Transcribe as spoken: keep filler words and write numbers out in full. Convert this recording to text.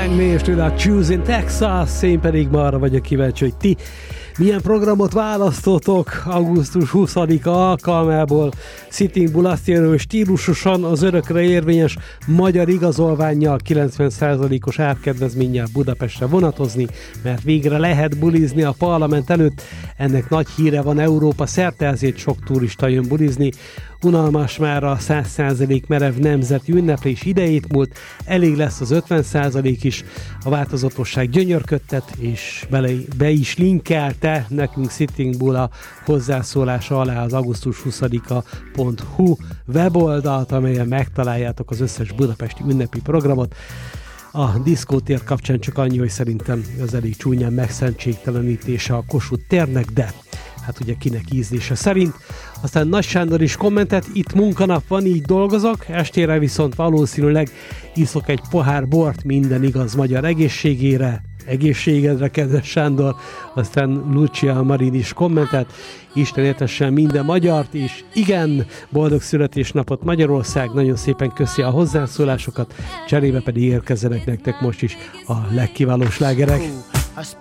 Langley és tőle a Choose in Texas, én pedig ma arra vagyok kíváncsi, hogy ti milyen programot választotok augusztus huszadika alkalmából. Sitting Bull azt írja, hogy stílusosan az örökre érvényes magyar igazolvánnyal, kilencven százalékos árkedvezménnyel Budapestre vonatozni, mert végre lehet bulizni a parlament előtt. Ennek nagy híre van Európa szerte, ezért sok turista jön bulizni. Unalmas már a száz százalék merev nemzeti ünneplés idejét múlt, elég lesz az ötven százalék is, a változatosság gyönyörködtet, és bele, be is linkelte nekünk Sitting Bull a hozzászólása alá az augusztus huszadika pont hu weboldalt, amelyen megtaláljátok az összes budapesti ünnepi programot. A diszkótér kapcsán csak annyi, hogy szerintem az elég csúnyán megszentségtelenítése a Kossuth térnek, de hát ugye kinek ízlése szerint. Aztán Nagy Sándor is kommentet, itt munkanap van, így dolgozok, estére viszont valószínűleg iszok egy pohár bort, minden igaz magyar egészségére, egészségedre, kedves Sándor. Aztán Lucia Marin is kommentet, Isten értessen minden magyart, és igen, boldog születésnapot Magyarország, nagyon szépen köszi a hozzászólásokat, cserébe pedig érkezzenek nektek most is a legkiváló slágerek.